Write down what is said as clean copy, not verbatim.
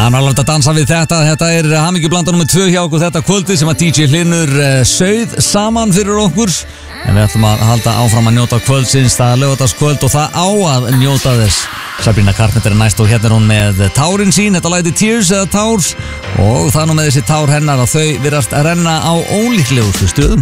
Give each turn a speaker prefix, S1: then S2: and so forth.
S1: nálega að dansa við þetta hamingjublandan nr. 2 hjá okkur þetta kvöldið sem að DJ Hlynur sauð saman fyrir okkur. En við ætlum að halda áfram að njóta kvöldsins, það er laugardagskvöld og það á að njóta þess. Sabrina Carpenter er næst og hérna er hún með tárin sín, þetta lagði Tears eða Tár, og það nú með þessi tár hennar að þau virðast að renna á ólíklegustu stöðum.